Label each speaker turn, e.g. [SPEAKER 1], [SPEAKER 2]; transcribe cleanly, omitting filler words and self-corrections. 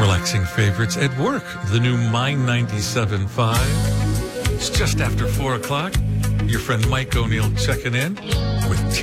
[SPEAKER 1] relaxing favorites at work. The new Mind 97.5. It's just after 4 o'clock. Your friend Mike O'Neill checking in.